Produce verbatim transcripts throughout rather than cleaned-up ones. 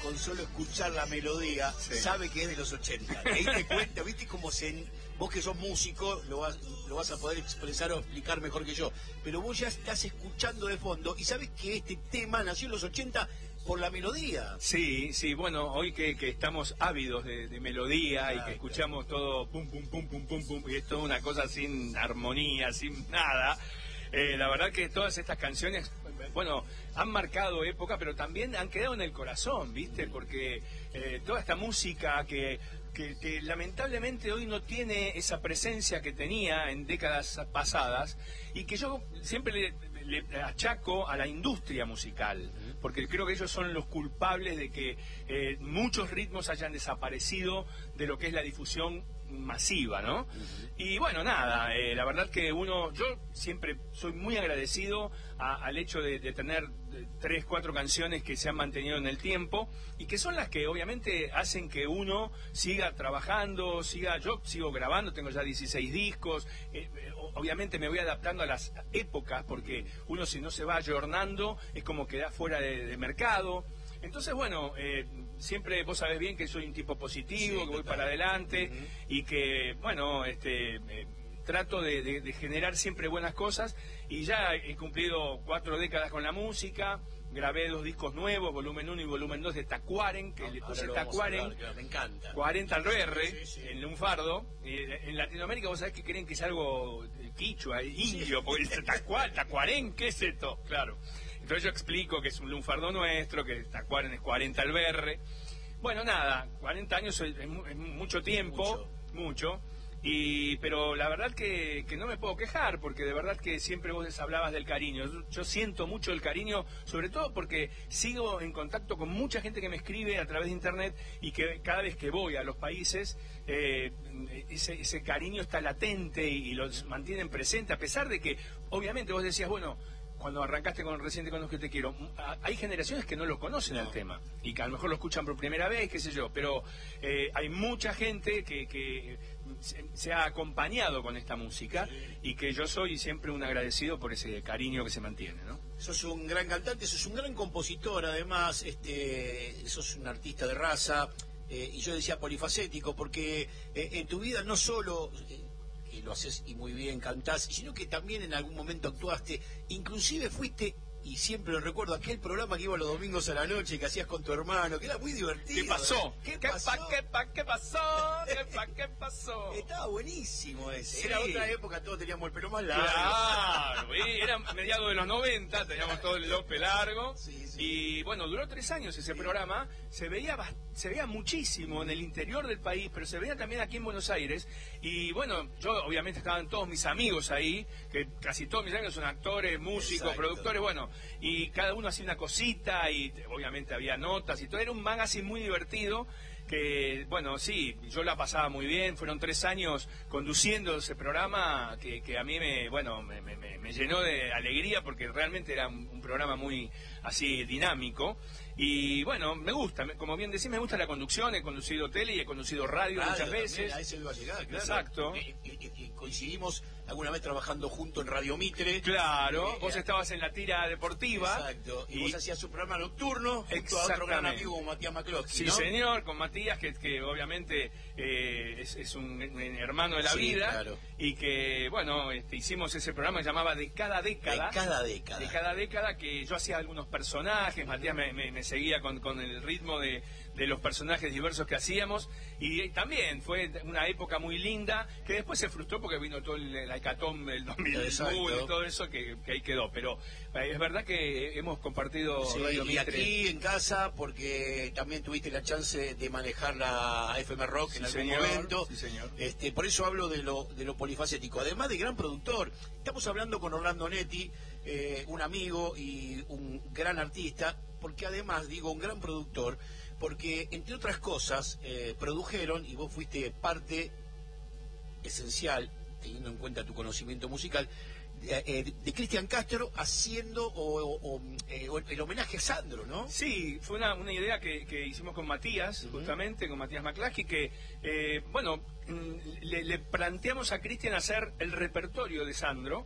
con solo escuchar la melodía, sí, sabe que es de los ochenta. Ahí te cuenta, viste cómo se... Vos que sos músico, lo vas, lo vas a poder expresar o explicar mejor que yo. Pero vos ya estás escuchando de fondo y sabes que este tema nació en los ochenta por la melodía. Sí, sí, bueno, hoy que, que estamos ávidos de, de melodía, claro, y que escuchamos claro, todo pum, pum, pum, pum, pum, pum, y es toda una cosa sin armonía, sin nada. Eh, la verdad que todas estas canciones, bueno, han marcado época, pero también han quedado en el corazón, ¿viste? Porque eh, toda esta música que, que, que lamentablemente hoy no tiene esa presencia que tenía en décadas pasadas, y que yo siempre le, le achaco a la industria musical, porque creo que ellos son los culpables de que eh, muchos ritmos hayan desaparecido de lo que es la difusión masiva, ¿no? Uh-huh. Y bueno, nada, eh, la verdad que uno, yo siempre soy muy agradecido a, al hecho de, de tener tres, cuatro canciones que se han mantenido en el tiempo y que son las que obviamente hacen que uno siga trabajando, siga, yo sigo grabando, tengo ya dieciséis discos, eh, obviamente me voy adaptando a las épocas porque uno si no se va ayornando es como queda fuera de, de mercado. Entonces, bueno, eh, siempre vos sabés bien que soy un tipo positivo, sí, que voy para adelante, uh-huh, y que, bueno, este, eh, trato de, de, de generar siempre buenas cosas, y ya he cumplido cuatro décadas con la música, grabé dos discos nuevos, volumen uno y volumen dos de Tacuaren, que no, le puse Tacuaren, claro, me encanta. cuarenta al R, sí, sí, sí, en lunfardo. Eh, en Latinoamérica vos sabés que creen que es algo quichua, indio, sí, porque dice Tacuaren, Tacuaren, ¿qué es esto? Claro. Entonces yo explico que es un lunfardo nuestro, que Tacuaren es cuarenta al B R. Bueno, nada, cuarenta años es, es mucho tiempo, mucho, mucho, y pero la verdad que, que no me puedo quejar, porque de verdad que siempre vos les hablabas del cariño. Yo, yo siento mucho el cariño, sobre todo porque sigo en contacto con mucha gente que me escribe a través de internet, y que cada vez que voy a los países, eh, ese, ese cariño está latente y, y los mantienen presentes, a pesar de que, obviamente, vos decías, bueno, cuando arrancaste con Reciente con los que te quiero, hay generaciones que no lo conocen no. el tema, y que a lo mejor lo escuchan por primera vez, qué sé yo, pero eh, hay mucha gente que, que se, se ha acompañado con esta música, sí, y que yo soy siempre un agradecido por ese cariño que se mantiene, ¿no? Sos un gran cantante, sos un gran compositor, además, este, sos un artista de raza, eh, y yo decía polifacético, porque eh, en tu vida no solo... Eh, que lo haces y muy bien, cantás, sino que también en algún momento actuaste, inclusive fuiste, y siempre lo recuerdo, aquel programa que iba los domingos a la noche que hacías con tu hermano, que era muy divertido. ¿Qué pasó? ¿Qué, ¿Qué pasó? Pa, ¿Qué, pa, ¿Qué pasó? ¿Qué, pa, ¿Qué pasó? Estaba buenísimo ese. Sí. Era otra época, todos teníamos el pelo más largo. Claro, era mediados de los noventa, teníamos todo el lope largo. Sí, sí. Y bueno, duró tres años ese sí. programa. Se veía se veía muchísimo en el interior del país, pero se veía también aquí en Buenos Aires. Y bueno, yo obviamente estaban todos mis amigos ahí, que casi todos mis amigos son actores, músicos, exacto, productores, bueno, y cada uno hacía una cosita, y obviamente había notas y todo. Era un magazine muy divertido, que, bueno, sí, yo la pasaba muy bien. Fueron tres años conduciendo ese programa que, que a mí me, bueno, me, me, me llenó de alegría, porque realmente era un, un programa muy así dinámico. Y bueno, me gusta, como bien decís, me gusta la conducción. He conducido tele y he conducido radio, radio muchas veces. También, a eso iba a llegar, claro. Exacto. Y, y, y coincidimos alguna vez trabajando junto en Radio Mitre. Claro, eh, vos eh, estabas en la tira deportiva. Exacto. Y, y vos hacías su programa nocturno junto a otro gran amigo como Matías McCloskey, sí, ¿no? señor, con Matías, que, que obviamente eh, es, es un, un hermano de la sí, vida. Claro. Y que, bueno, este, hicimos ese programa que llamaba De Cada Década. De Cada Década. De Cada Década, que yo hacía algunos personajes, uh-huh. Matías me, me, me seguía con, con el ritmo de, de los personajes diversos que hacíamos, y, y también fue una época muy linda, que después se frustró porque vino todo el, la hecatombe del dos mil uno y todo eso, que, que ahí quedó, pero eh, es verdad que hemos compartido sí, Radio y Mitre. Aquí en casa, porque también tuviste la chance de manejar la F M Rock sí, en algún señor, momento, sí, señor. Este, por eso hablo de lo, de lo polifacético, además de gran productor. Estamos hablando con Orlando Netti, eh, un amigo y un gran artista, porque además, digo, un gran productor, porque entre otras cosas eh, produjeron, y vos fuiste parte esencial, teniendo en cuenta tu conocimiento musical, de, eh, de Cristian Castro haciendo o, o, o, eh, el homenaje a Sandro, ¿no? Sí, fue una, una idea que, que hicimos con Matías, uh-huh. justamente, con Matías McCloskey, que, eh, bueno, le, le planteamos a Cristian hacer el repertorio de Sandro,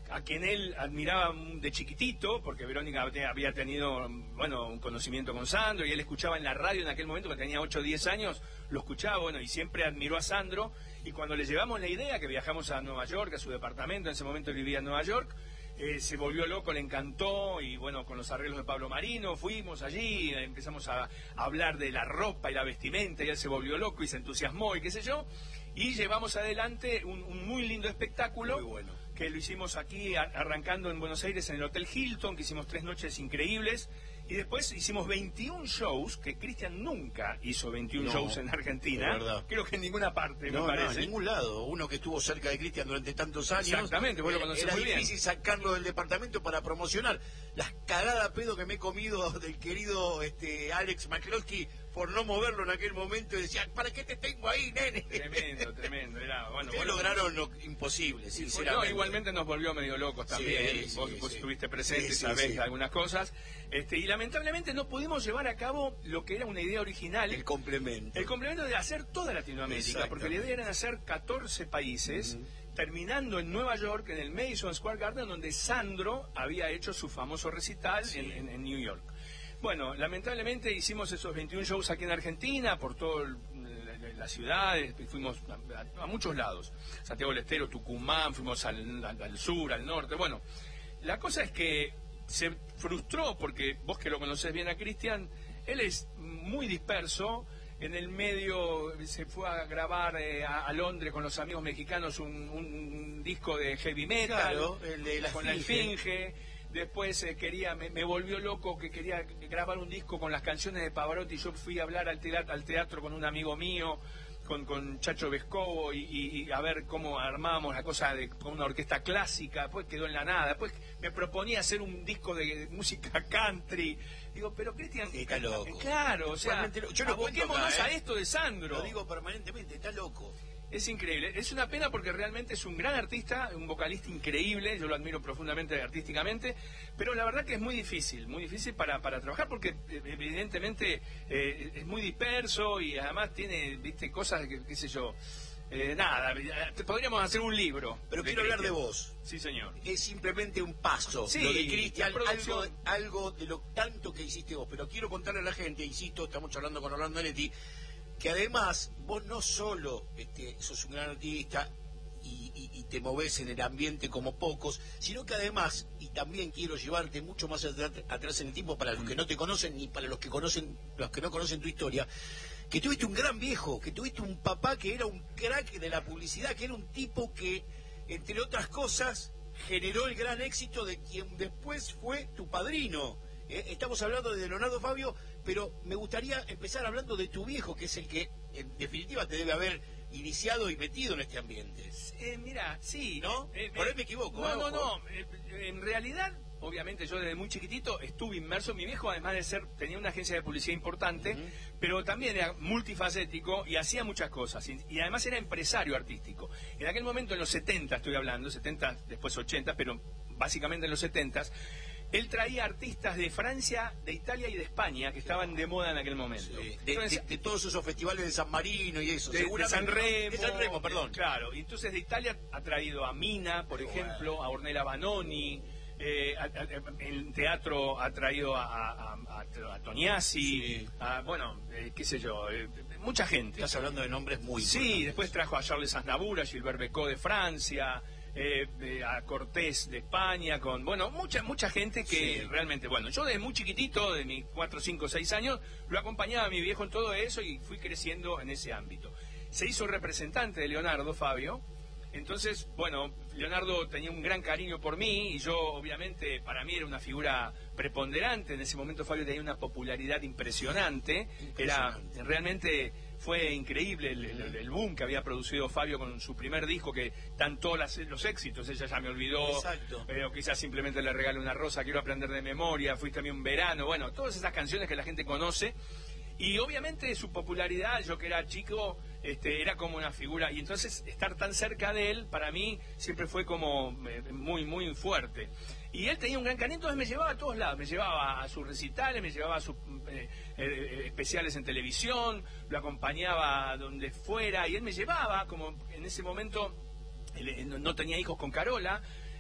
a quien él admiraba de chiquitito, porque Verónica había tenido, bueno, un conocimiento con Sandro, y él escuchaba en la radio en aquel momento, que tenía ocho o diez años, lo escuchaba, bueno, y siempre admiró a Sandro, y cuando le llevamos la idea, que viajamos a Nueva York, a su departamento, en ese momento él vivía en Nueva York, eh, se volvió loco, le encantó, y bueno, con los arreglos de Pablo Marino, fuimos allí, empezamos a, a hablar de la ropa y la vestimenta, y él se volvió loco y se entusiasmó, y qué sé yo, y llevamos adelante un, un muy lindo espectáculo. Muy bueno. Que lo hicimos aquí, arrancando en Buenos Aires en el Hotel Hilton, que hicimos tres noches increíbles, y después hicimos veintiún shows, que Cristian nunca hizo veintiún no, shows en Argentina, creo que en ninguna parte, no, me parece. No, en ningún lado. Uno que estuvo cerca de Cristian durante tantos años. Exactamente, vos lo conocés era muy bien. difícil sacarlo del departamento para promocionar. Las cagadas pedo que me he comido del querido este, Alex McCloskey por no moverlo en aquel momento, y decía, ¿para qué te tengo ahí, nene? Tremendo, tremendo. Era, bueno, Ustedes bueno, lograron lo imposible, sinceramente. No, igualmente nos volvió medio locos también. Sí, sí, vos, sí, vos sí. estuviste presente, Sí, sí, sabés sí. algunas cosas. Este, y lamentablemente no pudimos llevar a cabo lo que era una idea original. El complemento. El complemento de hacer toda Latinoamérica, porque la idea era hacer catorce países, uh-huh. terminando en Nueva York, en el Madison Square Garden, donde Sandro había hecho su famoso recital sí. en, en, en New York. Bueno, lamentablemente hicimos esos veintiún shows aquí en Argentina, por todas las ciudades, fuimos a, a, a muchos lados. Santiago del Estero, Tucumán, fuimos al, al, al sur, al norte. Bueno, la cosa es que se frustró, porque vos que lo conocés bien a Cristian, él es muy disperso. En el medio se fue a grabar eh, a, a Londres con los amigos mexicanos un, un, un disco de heavy metal, claro, el de la con la Esfinge. Después eh, quería, me, me volvió loco que quería grabar un disco con las canciones de Pavarotti. Yo fui a hablar al teatro, al teatro con un amigo mío, con, con Chacho Vescovo, y, y, y a ver cómo armábamos la cosa de, con una orquesta clásica. Después quedó en la nada. Después me proponía hacer un disco de música country. Digo, pero Cristian, está loco. Claro, o sea, yo lo aboquémonos acá, ¿eh? a esto de Sandro. Lo digo permanentemente, está loco. Es increíble, es una pena porque realmente es un gran artista, un vocalista increíble, yo lo admiro profundamente artísticamente, pero la verdad que es muy difícil, muy difícil para, para trabajar porque evidentemente eh, es muy disperso y además tiene, viste, cosas que, qué sé yo, eh, nada, podríamos hacer un libro. Pero quiero Cristian. hablar de vos. Sí, señor. Es simplemente un paso, sí, lo de Cristian, algo, producción. algo de lo tanto que hiciste vos, pero quiero contarle a la gente, insisto, estamos hablando con Orlando Netti, que además vos no solo este, sos un gran artista y, y, y te movés en el ambiente como pocos, sino que además, y también quiero llevarte mucho más atrás, atrás en el tiempo para los que no te conocen ni para los que conocen, los que no conocen tu historia, que tuviste un gran viejo, que tuviste un papá que era un crack de la publicidad, que era un tipo que, entre otras cosas, generó el gran éxito de quien después fue tu padrino. Eh, estamos hablando de Leonardo Fabio, pero me gustaría empezar hablando de tu viejo, que es el que en definitiva te debe haber iniciado y metido en este ambiente. Eh, mira, sí. ¿No? Eh, Por eh, ahí me equivoco. No, ¿eh? no, no. Eh, en realidad, obviamente yo desde muy chiquitito estuve inmerso. Mi viejo, además de ser, tenía una agencia de publicidad importante, uh-huh. pero también era multifacético y hacía muchas cosas. Y, y además era empresario artístico. En aquel momento, en los setenta estoy hablando, setenta, después ochenta, pero básicamente en los setenta, él traía artistas de Francia, de Italia y de España que estaban de moda en aquel momento. Sí, de, entonces, de, de todos esos festivales de San Marino y eso. De, de San Remo. De San Remo, perdón. Claro, y entonces de Italia ha traído a Mina, por ejemplo, bueno. a Ornella Vanoni. Eh, a, a, en teatro ha traído a, a, a, a Tognazzi, sí. a, bueno, eh, qué sé yo, eh, mucha gente. Estás hablando de nombres muy Sí, después trajo a Charles Aznavour, a Gilbert Bécaud de Francia, eh, eh, a Cortés de España, con, bueno, mucha mucha gente que sí. realmente, bueno, yo desde muy chiquitito, de mis cuatro, cinco, seis años, lo acompañaba a mi viejo en todo eso y fui creciendo en ese ámbito. Se hizo representante de Leonardo Fabio. Entonces, bueno, Leonardo tenía un gran cariño por mí y yo, obviamente, para mí era una figura preponderante. En ese momento Fabio tenía una popularidad impresionante. impresionante. Era realmente fue increíble el, el, el boom que había producido Fabio con su primer disco, que dan todos las, los éxitos. Ella ya me olvidó, Exacto. pero quizás simplemente le regalo una rosa, quiero aprender de memoria, fuiste a mí un verano. Bueno, todas esas canciones que la gente conoce. Y obviamente su popularidad, yo que era chico, este, era como una figura, y entonces estar tan cerca de él, para mí, siempre fue como eh, muy, muy fuerte. Y él tenía un gran cariño, entonces me llevaba a todos lados, me llevaba a sus recitales, me llevaba a sus eh, eh, especiales en televisión, lo acompañaba a donde fuera, y él me llevaba, como en ese momento él, no tenía hijos con Carola,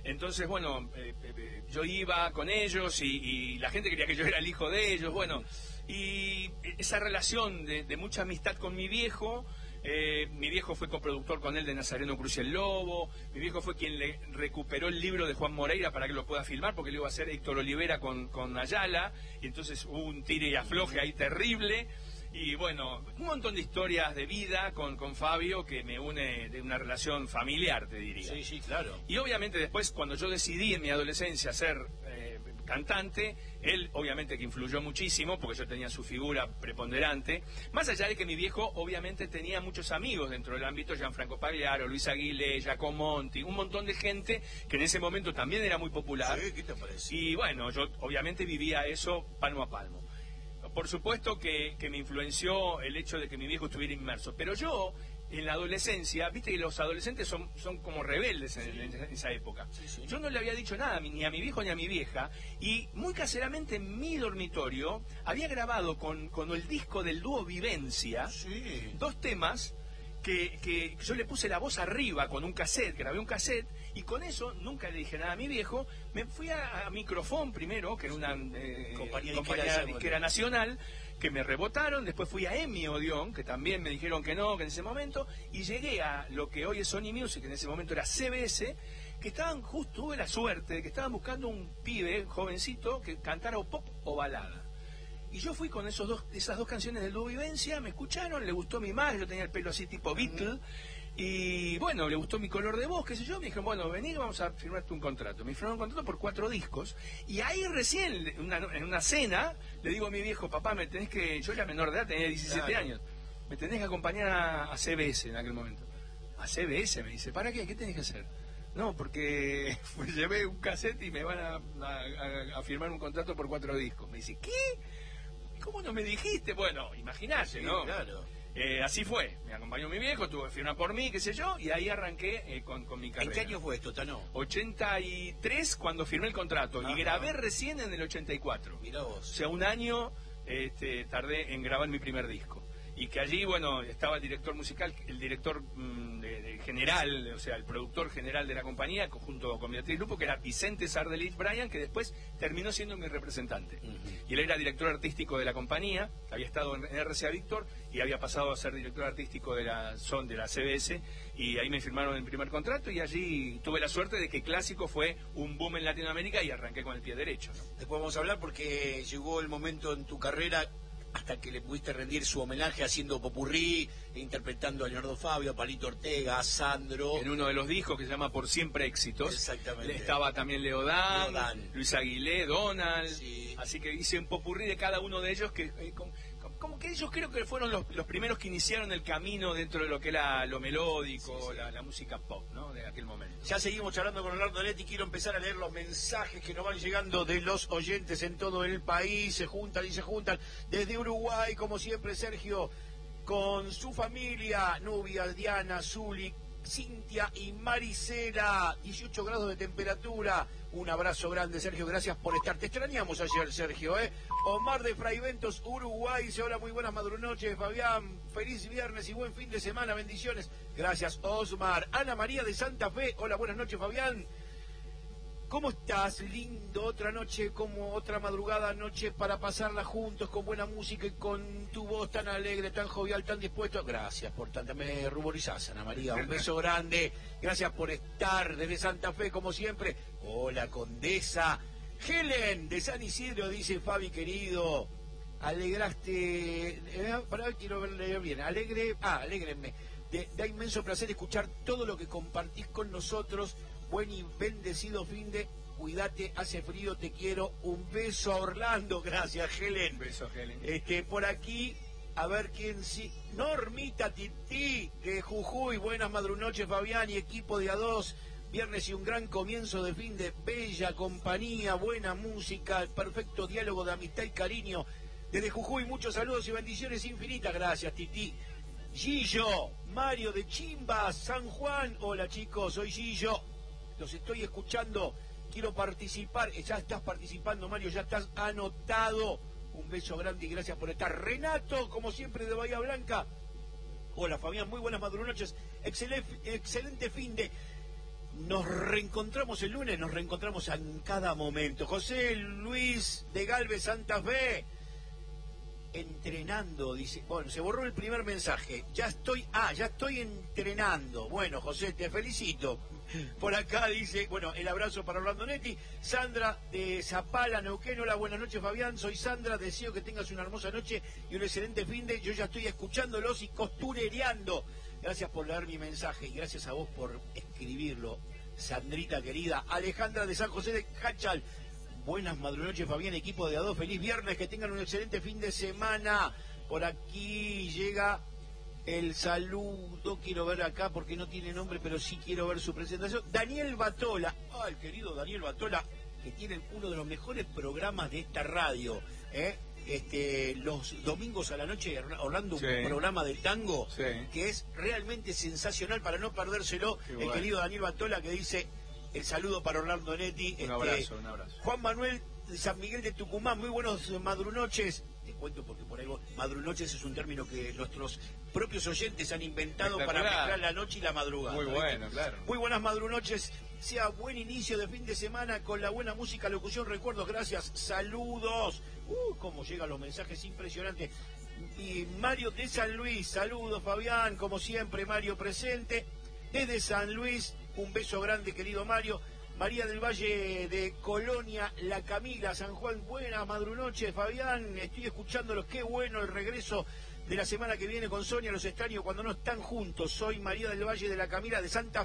Entonces, bueno, eh, eh, yo iba con ellos y, y la gente quería que yo era el hijo de ellos, bueno, y esa relación de, de mucha amistad con mi viejo. Eh, mi viejo fue coproductor con él de Nazareno Cruz y el Lobo. Mi viejo fue quien le recuperó el libro de Juan Moreira para que lo pueda filmar, porque lo iba a hacer Héctor Olivera con, con Ayala, y entonces hubo un tire y afloje ahí terrible. Y bueno, un montón de historias de vida con, con Fabio que me une de una relación familiar, te diría. Sí, sí, claro. Y obviamente después, cuando yo decidí en mi adolescencia ser eh, cantante, él obviamente que influyó muchísimo, porque yo tenía su figura preponderante, más allá de que mi viejo obviamente tenía muchos amigos dentro del ámbito, Gianfranco Pagliaro, Luis Aguilé, Giacomo Monti, un montón de gente que en ese momento también era muy popular. Sí, ¿qué te parece? Y bueno, yo obviamente vivía eso palmo a palmo. Por supuesto que, que me influenció el hecho de que mi viejo estuviera inmerso, pero yo, en la adolescencia, viste que los adolescentes son, son como rebeldes en, sí. en, en esa época. Sí, sí. Yo no le había dicho nada ni a mi viejo ni a mi vieja, y muy caseramente en mi dormitorio había grabado con, con el disco del dúo Vivencia sí. dos temas que, que yo le puse la voz arriba con un cassette, grabé un cassette, y con eso nunca le dije nada a mi viejo. Me fui a, a Microfón primero, que era una eh, compañía, compañía disquera nacional, que me rebotaron. Después fui a Emi Odeón, que también me dijeron que no, que en ese momento, y llegué a lo que hoy es Sony Music, que en ese momento era C B S, que estaban, justo tuve la suerte de que estaban buscando un pibe jovencito que cantara o pop o balada. Y yo fui con esos dos, esas dos canciones del dúo Vivencia, me escucharon, le gustó mi madre, yo tenía el pelo así tipo Beatle, y bueno, le gustó mi color de voz, qué sé yo, me dijeron, bueno, vení, vamos a firmarte un contrato. Me firmaron un contrato por cuatro discos, y ahí recién, una, en una cena, le digo a mi viejo, papá, me tenés que, yo era menor de edad, tenía diecisiete claro. años, me tenés que acompañar a, a C B S en aquel momento. A C B S, me dice, ¿para qué? ¿Qué tenés que hacer? No, porque pues, llevé un cassette y me van a, a, a firmar un contrato por cuatro discos. Me dice, ¿qué? ¿Cómo no me dijiste? Bueno, imagínate, sí, ¿no? Claro. Eh, así fue, me acompañó mi viejo, tuvo que firmar por mí, qué sé yo, y ahí arranqué eh, con, con mi carrera. ¿En qué año fue esto, Tano? ochenta y tres cuando firmé el contrato. Ajá. Y grabé recién en el ochenta y cuatro. Mirá vos. O sea, un año este, tardé en grabar mi primer disco. Y que allí, bueno, estaba el director musical, el director mmm, de, de general, o sea, el productor general de la compañía, junto con Beatriz Lupo, que era Vicente Sardelich Bryan, que después terminó siendo mi representante. Uh-huh. Y él era director artístico de la compañía, había estado en R C A Víctor y había pasado a ser director artístico de la son de la C B S, y ahí me firmaron el primer contrato, y allí tuve la suerte de que Clásico fue un boom en Latinoamérica y arranqué con el pie derecho, ¿no? Después vamos a hablar porque llegó el momento en tu carrera hasta que le pudiste rendir su homenaje haciendo popurrí, e interpretando a Leonardo Fabio, a Palito Ortega, a Sandro. En uno de los discos que se llama Por Siempre Éxitos. Exactamente. Estaba también Leodán, Leodán. Luis Aguilé, Donald. Sí. Así que hice un popurrí de cada uno de ellos que... Eh, con, como que ellos creo que fueron los, los primeros que iniciaron el camino dentro de lo que era lo melódico, sí, sí. La, la música pop, ¿no? De aquel momento. Ya seguimos charlando con Orlando Netti. Quiero empezar a leer los mensajes que nos van llegando de los oyentes en todo el país. Se juntan y se juntan. Desde Uruguay, como siempre, Sergio, con su familia, Nubia, Diana, Zuli, Cintia y Maricela. dieciocho grados de temperatura. Un abrazo grande, Sergio, gracias por estar. Te extrañamos ayer, Sergio, ¿eh? Omar de Fraiventos, Uruguay, dice, hola, muy buenas madrunoches, Fabián, feliz viernes y buen fin de semana, bendiciones. Gracias, Osmar. Ana María de Santa Fe, hola, buenas noches, Fabián. ¿Cómo estás? Lindo, otra noche, como otra madrugada, noche para pasarla juntos, con buena música y con tu voz tan alegre, tan jovial, tan dispuesto. Gracias por tanta, me ruborizás, Ana María, un beso grande. Gracias por estar desde Santa Fe, como siempre. Hola, Condesa. Helen, de San Isidro, dice Fabi, querido. Alegraste, eh, para ver, quiero leer bien. Alegre, ah, alégrenme. De, da inmenso placer escuchar todo lo que compartís con nosotros. Buen y bendecido fin de, cuídate, hace frío, te quiero, un beso a Orlando, gracias, Helen. Un beso, Helen. Este, por aquí, a ver quién sí, Normita Tití, de Jujuy, buenas madrunoches, Fabián, y equipo de A dos, viernes y un gran comienzo de fin de, bella compañía, buena música, perfecto diálogo de amistad y cariño, desde Jujuy, muchos saludos y bendiciones infinitas, gracias, Tití. Gillo, Mario de Chimbas, San Juan, hola chicos, soy Gillo. Los estoy escuchando, quiero participar. Ya estás participando, Mario, ya estás anotado. Un beso grande y gracias por estar. Renato, como siempre, de Bahía Blanca. Hola, Fabián, muy buenas madrunoches. Excelente, excelente fin de... Nos reencontramos el lunes, nos reencontramos en cada momento. José Luis de Galvez, Santa Fe, entrenando, dice. Bueno, se borró el primer mensaje. Ya estoy, ah, ya estoy entrenando. Bueno, José, te felicito. Por acá dice, bueno, el abrazo para Orlando Netti. Sandra de Zapala, Neuquén. Hola, buenas noches, Fabián. Soy Sandra, deseo que tengas una hermosa noche y un excelente fin de. Yo ya estoy escuchándolos y costurereando. Gracias por leer mi mensaje y gracias a vos por escribirlo, Sandrita querida. Alejandra de San José de Cachal. Buenas madrunoches, Fabián, equipo de A dos. Feliz viernes, que tengan un excelente fin de semana. Por aquí llega el saludo. Quiero ver acá porque no tiene nombre, pero sí quiero ver su presentación. Daniel Batola. Ah, el querido Daniel Batola, que tiene uno de los mejores programas de esta radio, ¿eh? Este, los domingos a la noche, Orlando, sí. Un programa de tango, sí, que es realmente sensacional para no perdérselo. Qué el bueno. Querido Daniel Batola, que dice el saludo para Orlando Netti. Un este, abrazo, un abrazo. Juan Manuel de San Miguel de Tucumán, muy buenos madrunoches. Te cuento porque por ahí vos, madrunoches es un término que nuestros propios oyentes han inventado para mezclar la noche y la madrugada. Muy bueno, claro. Muy buenas madrunoches. Sea buen inicio de fin de semana con la buena música, locución, recuerdos, gracias, saludos. Uh, cómo llegan los mensajes, impresionantes. Y Mario de San Luis, saludos, Fabián, como siempre, Mario presente. Desde San Luis, un beso grande, querido Mario. María del Valle de Colonia, La Camila, San Juan, buenas madrunoches, Fabián, estoy escuchándolos, qué bueno el regreso de la semana que viene con Sonia, los extraño cuando no están juntos. Soy María del Valle de La Camila de Santa